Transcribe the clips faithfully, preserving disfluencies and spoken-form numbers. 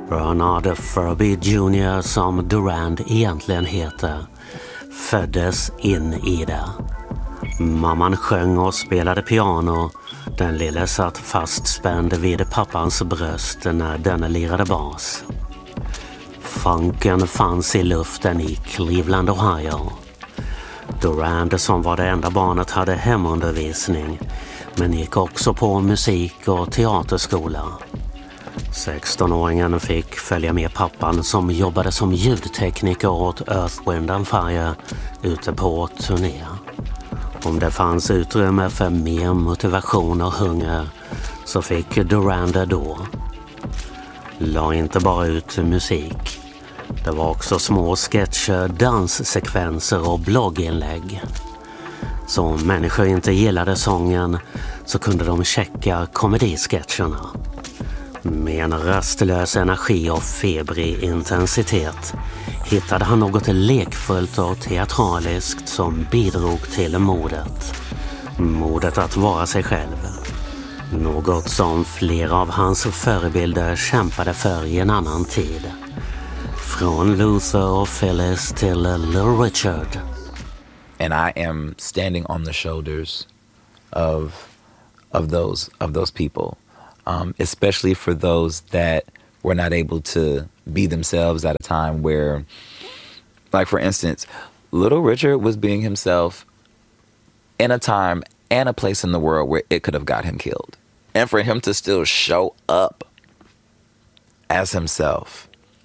Bernard Furby junior, som Durand egentligen heter, föddes in i det. Mamman sjöng och spelade piano. Den lille satt fastspänd vid pappans bröst när den lirade bas. Funken fanns i luften i Cleveland, Ohio. Durand, som var det enda barnet, hade hemundervisning, men gick också på musik- och teaterskola. sextonåringen fick följa med pappan, som jobbade som ljudtekniker åt Earth, Wind and Fire, ute på turné. Om det fanns utrymme för mer motivation och hunger så fick Durand det då. La inte bara ut musik. Det var också små sketcher, danssekvenser och blogginlägg. Så om människor inte gillade sången så kunde de checka komedisketcherna. Med en rastlös energi och febrig intensitet hittade han något lekfullt och teatraliskt som bidrog till modet. Modet att vara sig själv. Något som flera av hans förebilder kämpade för i en annan tid. Från Luther och Phyllis till Little Richard. And I am standing on the shoulders of of those of those people. Um, especially for those that were not able to be themselves at a time where, like for instance, Little Richard was being himself in a time and a place in the world where it could have got him killed. And for him to still show up as himself,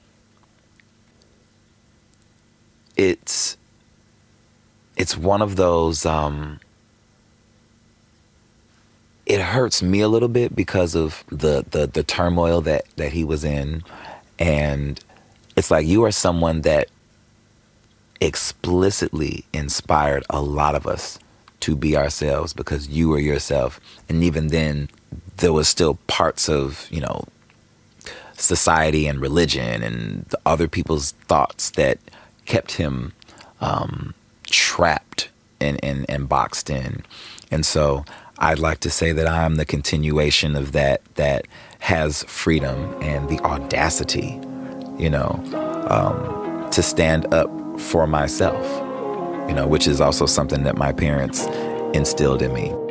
it's it's one of those um it hurts me a little bit because of the, the, the turmoil that, that he was in. And it's like you are someone that explicitly inspired a lot of us to be ourselves because you were yourself. And even then, there was still parts of, you know, society and religion and the other people's thoughts that kept him um, trapped and, and, and boxed in. And so I'd like to say that I'm the continuation of that, that has freedom and the audacity, you know, um, to stand up for myself, you know, which is also something that my parents instilled in me.